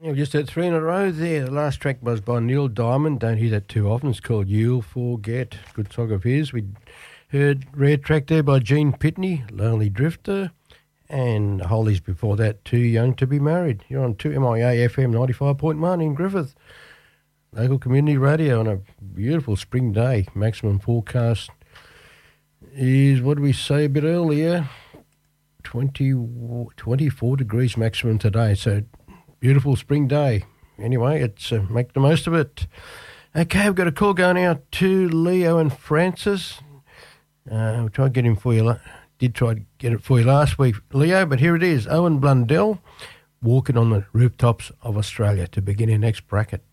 Yeah, we just had three in a row there. The last track was by Neil Diamond. Don't hear that too often. It's called You'll Forget. Good song of his. We heard rare track there by Gene Pitney, Lonely Drifter. And Hollies before that, Too Young to Be Married. You're on 2MIA FM 95.1 in Griffith. Local community radio on a beautiful spring day. Maximum forecast is, what did we say a bit earlier? 24 degrees maximum today. So beautiful spring day. Anyway, it's make the most of it. Okay, we've got a call going out to Leo and Francis. We'll try to get him for you. Did try to get it for you last week, Leo, but here it is. Owen Blundell, Walking on the Rooftops of Australia, to begin our next bracket.